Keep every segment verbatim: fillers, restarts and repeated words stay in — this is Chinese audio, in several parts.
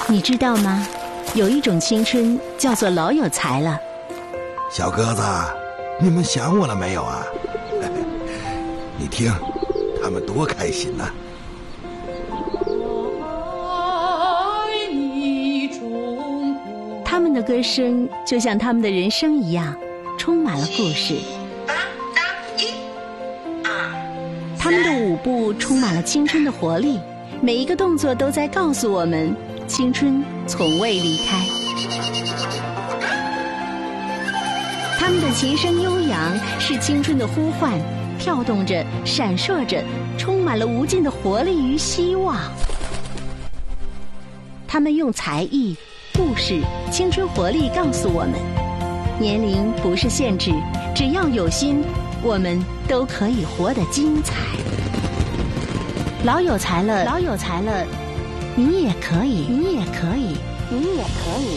你知道吗？有一种青春叫做老有才了。 小鸽子，你们想我了没有啊？你听，他们多开心呐、啊！ 他们的歌声就像他们的人生一样，充满了故事。他们的舞步充满了青春的活力，每一个动作都在告诉我们，青春从未离开。他们的琴声悠扬，是青春的呼唤，跳动着，闪烁着，充满了无尽的活力与希望。他们用才艺、故事、青春活力告诉我们，年龄不是限制，只要有心，我们都可以活得精彩。老有才了，老有才了，你也可以，你也可以，你也可以。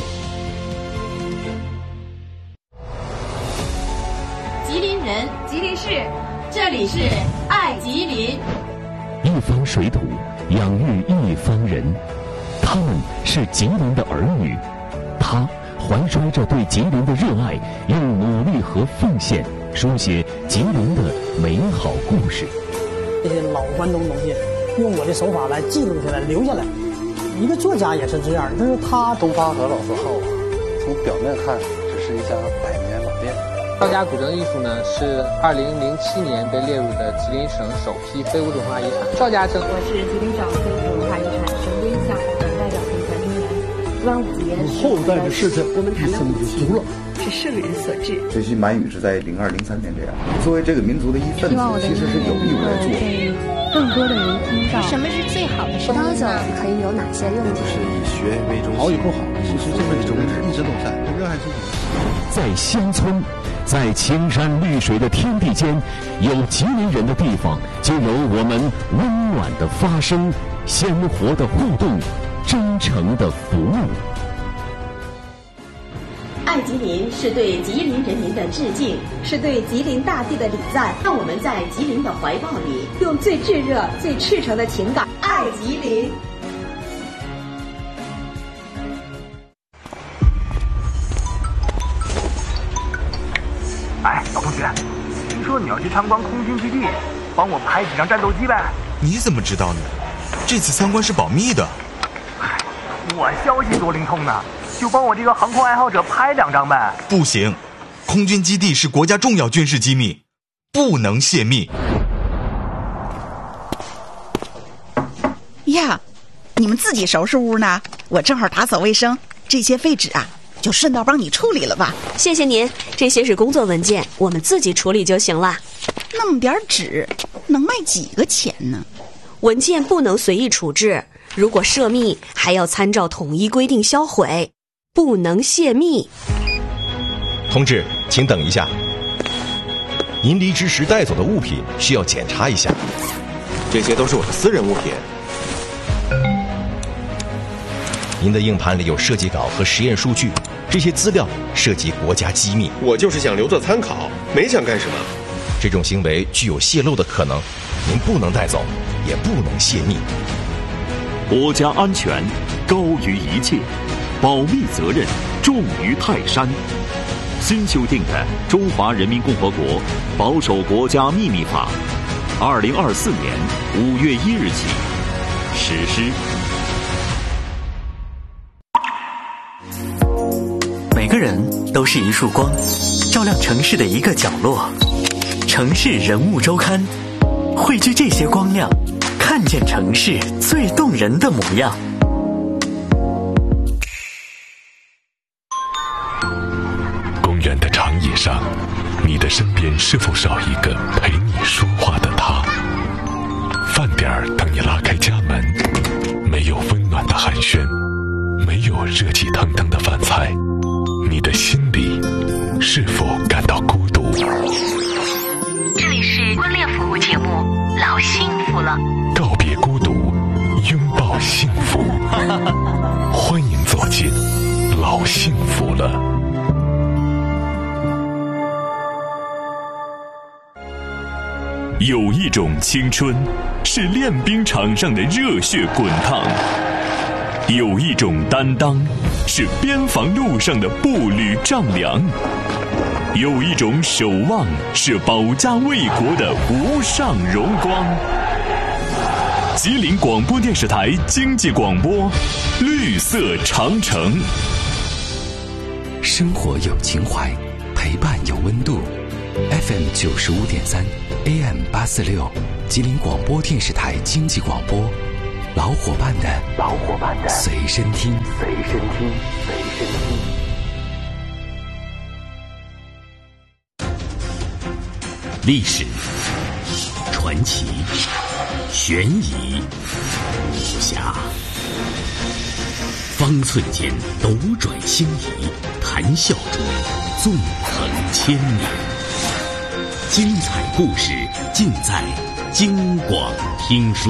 吉林人，吉林市，这里是爱吉林。 一方水土养育一方人，他们是吉林的儿女，他怀揣着对吉林的热爱，用努力和奉献书写吉林的美好故事。 这些老关东东西，用我的手法来记录下来，留下来。一个作家也是这样，就是他东方和老字号啊，从表面看只是一家百年老店。 赵家古筝艺术呢，是二零零七年被列入的吉林省首批非物质文化遗产。赵家筝， 我是吉林省非物质文化遗产神龟项目的代表评选人员。端午节， 后代的事情我们一生就足了， 是圣人所致。 学习满语是在零二零三年这样。作为这个民族的一份子，其实是有义务来做。 更多的人听到什么是最好的生活呢？可以有哪些用途？ 是以学为中心。好与不好，其实这份宗旨一直都在，热爱生活。 在乡村，在青山绿水的天地间，有吉林人的地方，就有我们温暖的发声、鲜活的互动、真诚的服务。 爱吉林是对吉林人民的致敬， 是对吉林大地的礼赞。 让我们在吉林的怀抱里， 用最炙热、最赤诚的情感爱吉林。 哎，老同学，听说你要去参观空军基地，帮我拍几张战斗机呗？ 你怎么知道呢？这次参观是保密的。 哎，我消息多灵通呢，就帮我这个航空爱好者拍两张呗。 不行，空军基地是国家重要军事机密，不能泄密。 呀，你们自己收拾屋呢？我正好打扫卫生，这些废纸啊，就顺道帮你处理了吧。 谢谢您，这些是工作文件，我们自己处理就行了。 那么点纸，能卖几个钱呢？ 文件不能随意处置，如果涉密，还要参照统一规定销毁，不能泄密。 同志，请等一下，您离职时带走的物品需要检查一下，这些都是我的私人物品。您的硬盘里有设计稿和实验数据，这些资料涉及国家机密。 我就是想留作参考，没想干什么。 这种行为具有泄露的可能，您不能带走，也不能泄密。 国家安全高于一切，保密责任重于泰山。新修订的《中华人民共和国保守国家秘密法》，二零二四年五月一日起实施。 每个人都是一束光，照亮城市的一个角落。城市人物周刊，汇聚这些光亮，看见城市最动人的模样。 公园的长椅上，你的身边是否少一个陪你说话的他？饭点儿等你拉开家门，没有温暖的寒暄，没有热气腾腾的饭菜，你的心里是否感到孤独？ 这里是婚恋服务节目《老幸福了》， 告别孤独，拥抱幸福。欢迎走进老幸福了。 有一种青春，是练兵场上的热血滚烫； 有一种担当，是边防路上的步履丈量；有一种守望，是保家卫国的无上荣光。吉林广播电视台经济广播，绿色长城。 生活有情怀，陪伴有温度。F M 九十五点三 ，A M 八四六，吉林广播电视台经济广播，老伙伴的老伙伴的随身听， 随身听，随身听。 历史、传奇、悬疑、武侠，方寸间斗转星移，谈笑中纵横千年。精彩故事尽在京广听书。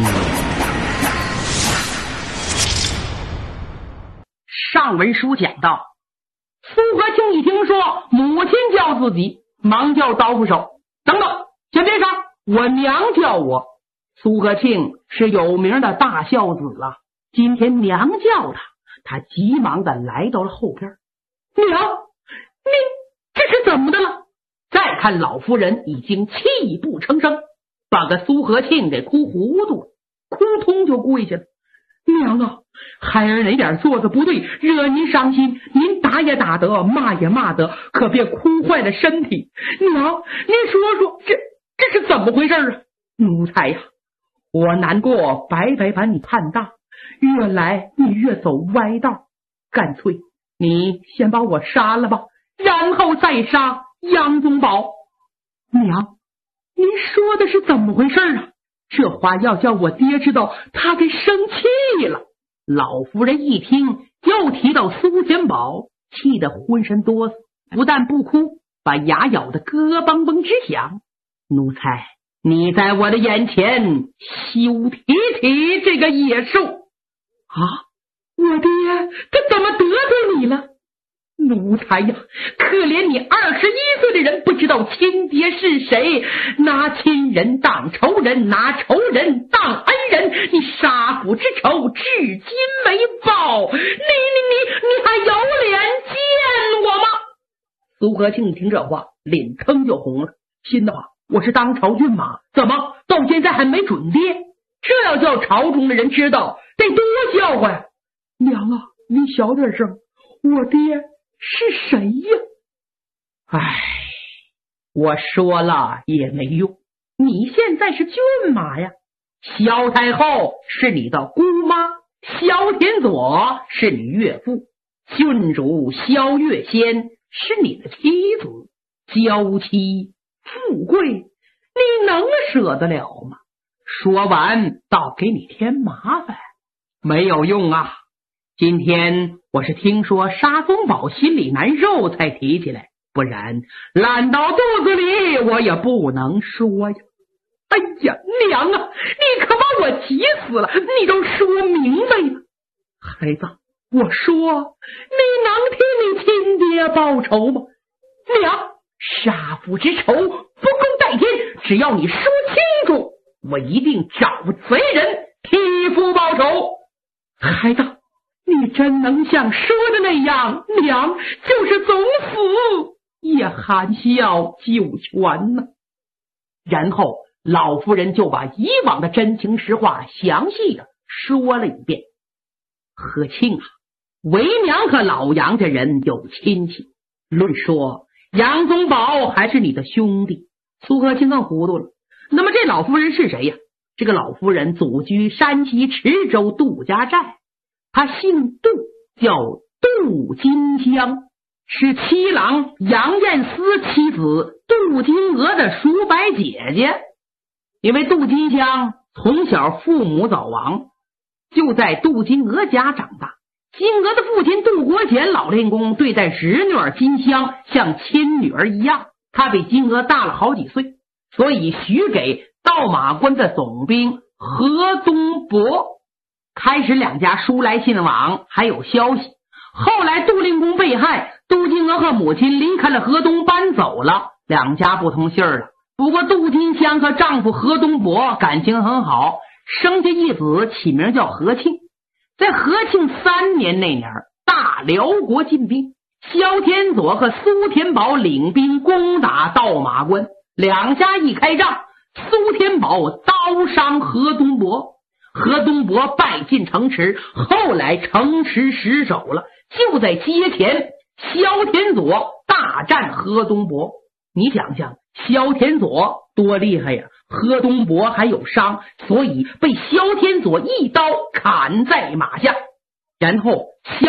上文书讲到，苏和庆一听说母亲叫自己，忙叫刀斧手，等等，先别上，我娘叫我。苏和庆是有名的大孝子啊，今天娘叫他，他急忙的来到了后边。娘，你这是怎么的了？再看老夫人已经泣不成声，把个苏和庆给哭糊涂了，扑通就跪下了。娘啊，孩儿哪点做的不对，惹您伤心，您打也打得，骂也骂得，可别哭坏了身体。娘，您说说，这这是怎么回事啊？奴才呀，我难过白白把你盼大，越来你越走歪道，干脆你先把我杀了吧，然后再杀杨宗保。娘，您说的是怎么回事啊？这话要叫我爹知道，他给生气了。老夫人一听又提到苏显宝，气得浑身哆嗦，不但不哭，把牙咬得咯嘣嘣直响。奴才，你在我的眼前休提起这个野兽啊！我爹他怎么得罪你了？奴才呀，可怜你二十一岁的人不知道亲爹是谁，拿亲人当仇人，拿仇人当恩人，你杀父之仇至今没报，你你你你还有脸见我吗？苏和庆听这话，脸腾就红了，心的话，我是当朝骏马，怎么到现在还没准爹？这要叫朝中的人知道，得多笑话呀！娘啊，你小点声，我爹是谁呀？唉，我说了也没用，你现在是骏马呀。萧太后是你的姑妈，萧田左是你岳父，郡主萧月仙是你的妻子，娇妻富贵，你能舍得了吗？说完倒给你添麻烦，没有用啊。今天我是听说沙宗保心里难受才提起来，不然烂到肚子里我也不能说呀。哎呀，娘啊，你可把我急死了，你都说明白了。孩子，我说你能替你亲爹报仇吗？娘，杀父之仇不共戴天，只要你说清楚，我一定找贼人替父报仇。孩子，你真能像说的那样，娘就是总死也含笑九泉呢。然后老夫人就把以往的真情实话详细的说了一遍。和庆啊，为娘和老杨家人有亲戚，论说杨宗保还是你的兄弟。苏和庆更糊涂了，那么这老夫人是谁呀？这个老夫人祖居山西池州杜家寨，她姓杜，叫杜金香，是七郎杨彦思妻子杜金娥的叔伯姐姐。因为杜金香从小父母早亡，就在杜金娥家长大。金娥的父亲杜国贤老练公对待侄女儿金香像亲女儿一样，他比金娥大了好几岁，所以许给道马关的总兵何东伯。开始两家书来信往，还有消息。后来杜令公被害，杜金娥和母亲离开了河东搬走了，两家不通信了。不过杜金香和丈夫何东伯感情很好，生下一子起名叫何庆。 在和庆三年那年，大辽国进兵，萧天佐和苏天宝领兵攻打道马关，两家一开仗，苏天宝刀伤何东伯，何东伯败进城池，后来城池失守了。就在街前，萧天佐大战何东伯。你想想，萧天佐多厉害呀！何东伯还有伤，所以被萧天佐一刀砍在马下，然后萧